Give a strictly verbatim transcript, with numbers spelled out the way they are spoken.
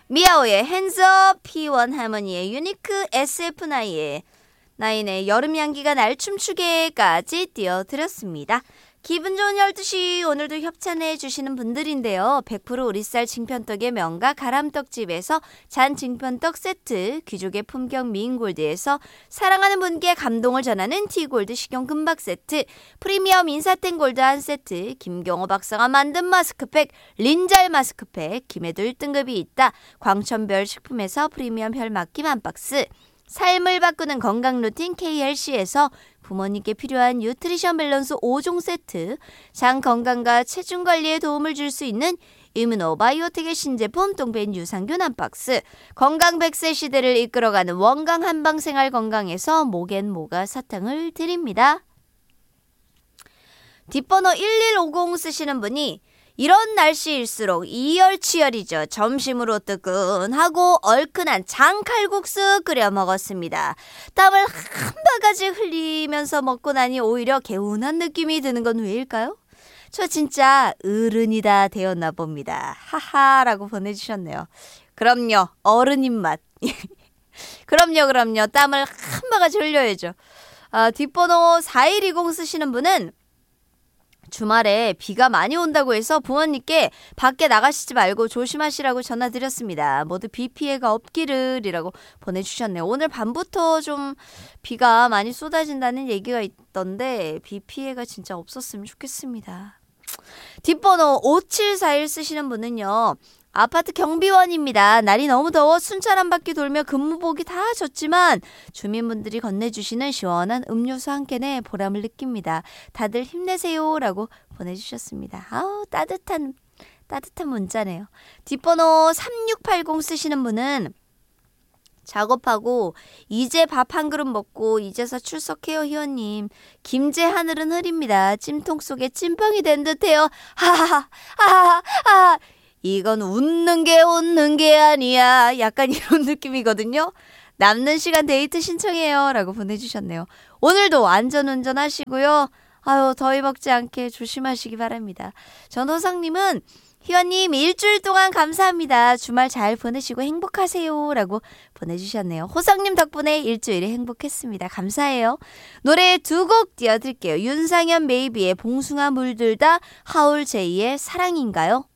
미아오의 핸즈업, 피원 하모니의 유니크, 에스에프나인의 나인의 여름 향기가 날 춤추게까지 띄워드렸습니다. 기분 좋은 열두 시 오늘도 협찬해 주시는 분들인데요. 백 퍼센트 우리쌀 징편떡의 명가 가람떡집에서 잔 징편떡 세트, 귀족의 품격 미인골드에서 사랑하는 분께 감동을 전하는 티골드 식용 금박 세트, 프리미엄 인사땡 골드 한 세트, 김경호 박사가 만든 마스크팩 린잘 마스크팩, 김에도 일 등급이 있다 광천별 식품에서 프리미엄 혈막김 한 박스, 삶을 바꾸는 건강 루틴 케이엘씨에서 부모님께 필요한 뉴트리션 밸런스 오 종 세트, 장 건강과 체중 관리에 도움을 줄 수 있는 이뮤노 바이오텍의 신제품 똥벤 유산균 한 박스, 건강 백 세 시대를 이끌어가는 원강 한방 생활 건강에서 목앤 모가 사탕을 드립니다. 뒷번호 일일오공 쓰시는 분이 이런 날씨일수록 이열치열이죠. 점심으로 뜨끈하고 얼큰한 장칼국수 끓여 먹었습니다. 땀을 한 바가지 흘리면서 먹고 나니 오히려 개운한 느낌이 드는 건 왜일까요? 저 진짜 어른이다 되었나 봅니다. 하하라고 보내주셨네요. 그럼요. 어른 입맛. 그럼요. 그럼요. 땀을 한 바가지 흘려야죠. 아, 뒷번호 사일이공 쓰시는 분은 주말에 비가 많이 온다고 해서 부모님께 밖에 나가시지 말고 조심하시라고 전화드렸습니다. 모두 비 피해가 없기를 이라고 보내주셨네요. 오늘 밤부터 좀 비가 많이 쏟아진다는 얘기가 있던데 비 피해가 진짜 없었으면 좋겠습니다. 뒷번호 오칠사일 쓰시는 분은요. 아파트 경비원입니다. 날이 너무 더워 순찰 한 바퀴 돌며 근무복이 다 젖지만 주민분들이 건네주시는 시원한 음료수 한 캔에 보람을 느낍니다. 다들 힘내세요 라고 보내주셨습니다. 아우 따뜻한 따뜻한 문자네요. 뒷번호 삼육팔공 쓰시는 분은 작업하고 이제 밥 한 그릇 먹고 이제서 출석해요 희원님. 김제 하늘은 흐립니다. 찜통 속에 찐빵이 된 듯해요. 하하하 하하하 하하. 이건 웃는 게 웃는 게 아니야. 약간 이런 느낌이거든요. 남는 시간 데이트 신청해요 라고 보내주셨네요. 오늘도 안전운전 하시고요. 아유 더위 먹지 않게 조심하시기 바랍니다. 전호상님은 희원님 일주일 동안 감사합니다. 주말 잘 보내시고 행복하세요 라고 보내주셨네요. 호상님 덕분에 일주일이 행복했습니다. 감사해요. 노래 두 곡 띄워드릴게요. 윤상현 메이비의 봉숭아 물들다, 하울 제이의 사랑인가요?